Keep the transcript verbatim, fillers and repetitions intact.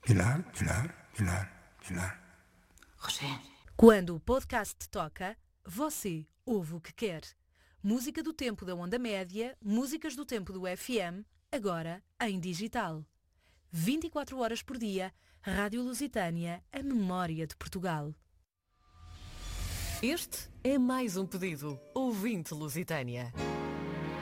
Pilar, Pilar, Pilar, Pilar. Roger. Quando o podcast toca, você ouve o que quer. Música do tempo da onda média, músicas do tempo do F M, agora em digital. vinte e quatro horas por dia, Rádio Lusitânia, a memória de Portugal. Este é mais um pedido, ouvinte Lusitânia.